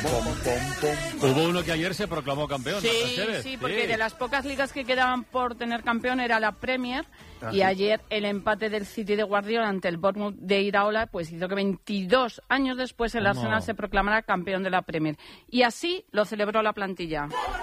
Hubo uno que ayer se proclamó campeón. Sí, porque de las pocas ligas que quedaban por tener campeón era la Premier. Y ayer el empate del City de Guardiola ante el Bournemouth de Iraola pues hizo que 22 años después el Arsenal se proclamara campeón de la Premier. Y así lo celebró la plantilla.